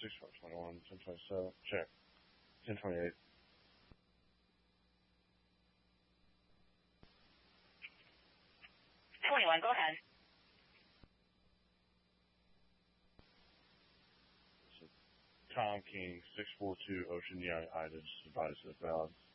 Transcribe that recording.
521, 1027, check. 1028. 21, go ahead. Tom King, 642 Ocean Young Itis, advised about